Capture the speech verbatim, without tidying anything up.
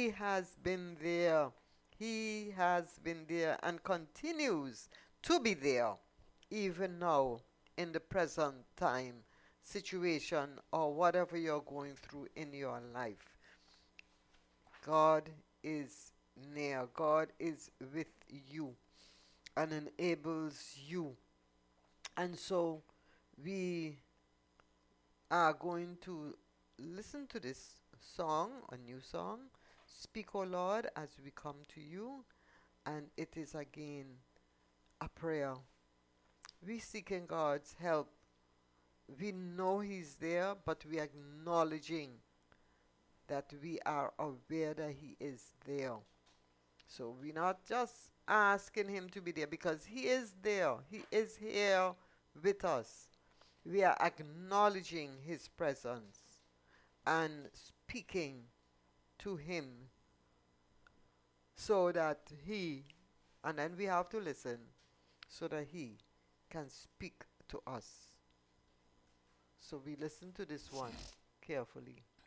He has been there. He has been there and continues to be there even now in the present time situation or whatever you're going through in your life. God is near. God is with you and enables you. And so we are going to listen to this song, a new song. Speak, O Lord, as we come to you. And it is again a prayer. We seeking God's help. We know He's there, but we acknowledging that we are aware that He is there. So we're not just asking Him to be there because He is there. He is here with us. We are acknowledging His presence and speaking to Him so that He, and then we have to listen so that He can speak to us. So we listen to this one carefully.